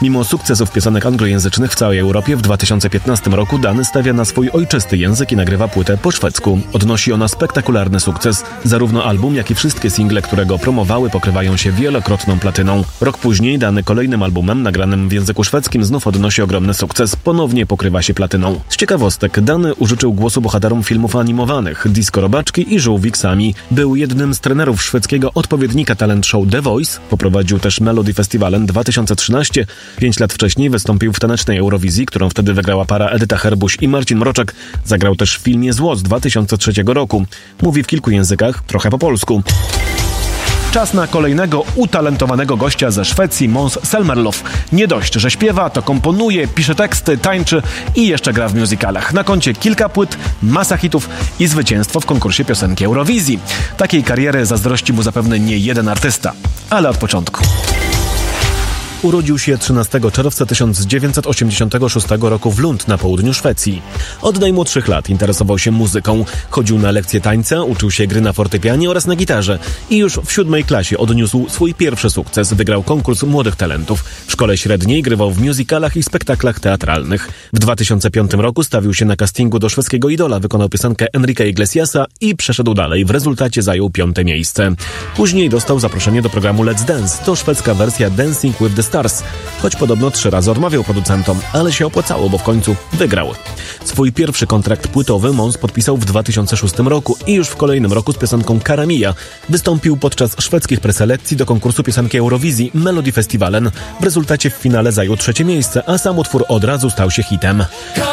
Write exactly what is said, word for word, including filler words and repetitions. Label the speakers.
Speaker 1: Mimo sukcesów piosenek anglojęzycznych w całej Europie w dwa tysiące piętnastym roku Dany stawia na swój ojczysty język i nagrywa płytę po szwedzku. Odnosi ona spektakularny sukces. Zarówno album, jak i wszystkie single, które go promowały, pokrywają się wielokrotną platyną. Rok później Dany kolejnym albumem nagranym w języku szwedzkim znów odnosi ogromny sukces. Ponownie pokrywa się platyną. Z ciekawostek, Dany użyczył głosu bohaterom filmów animowanych Disco Robaczki i Żółwik Sami. Był jednym z trenerów szwedzkiego odpowiednika talent show The Voice. Poprowadził też Melody Festivalen dwa tysiące trzynaście. Pięć lat wcześniej wystąpił w tanecznej Eurowizji, którą wtedy wygrała para Edyta Herbuś i Marcin Mroczek. Zagrał też w filmie Zło z dwa tysiące trzeciego roku. Mówi w kilku językach, trochę po polsku. Czas na kolejnego utalentowanego gościa ze Szwecji, Måns Zelmerlöw. Nie dość, że śpiewa, to komponuje, pisze teksty, tańczy i jeszcze gra w musicalach. Na koncie kilka płyt, masa hitów i zwycięstwo w konkursie piosenki Eurowizji. Takiej kariery zazdrości mu zapewne nie jeden artysta, ale od początku. Urodził się trzynastego czerwca tysiąc dziewięćset osiemdziesiątego szóstego roku w Lund na południu Szwecji. Od najmłodszych lat interesował się muzyką. Chodził na lekcje tańca, uczył się gry na fortepianie oraz na gitarze. I już w siódmej klasie odniósł swój pierwszy sukces. Wygrał konkurs młodych talentów. W szkole średniej grywał w musicalach i spektaklach teatralnych. W dwa tysiące piątym roku stawił się na castingu do szwedzkiego idola, wykonał piosenkę Enrica Iglesiasa i przeszedł dalej. W rezultacie zajął piąte miejsce. Później dostał zaproszenie do programu Let's Dance. To szwedzka wersja Dancing with the Stars. Choć podobno trzy razy odmawiał producentom, ale się opłacało, bo w końcu wygrał. Swój pierwszy kontrakt płytowy Måns podpisał w dwa tysiące szóstym roku i już w kolejnym roku z piosenką Cara Mia wystąpił podczas szwedzkich preselekcji do konkursu piosenki Eurowizji Melody Festivalen. W rezultacie w finale zajął trzecie miejsce, a sam utwór od razu stał się hitem.